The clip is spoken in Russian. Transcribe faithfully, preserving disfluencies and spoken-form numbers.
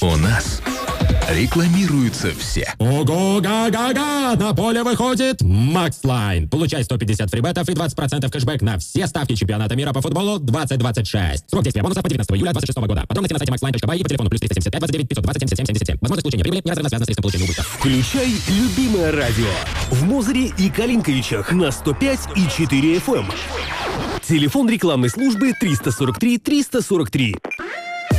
У нас рекламируются все. Ого-га-га-га! На поле выходит Макслайн. Получай сто пятьдесят фрибетов и двадцать процентов кэшбэк на все ставки чемпионата мира по футболу двадцать двадцать шесть. Срок действия бонуса по девятнадцатого июля двадцать шестого года. Подробности на сайте макслайн точка бай и по телефону плюс триста семьдесят пять двадцать девять пятьсот двадцать семьдесят семь семьдесят семь. Возможность получения прибыли неразрывно связана с риском получения убытка. Включай любимое радио в Мозыре и Калинковичах на сто пять и четыре эф эм. Телефон рекламной службы триста сорок три триста сорок три.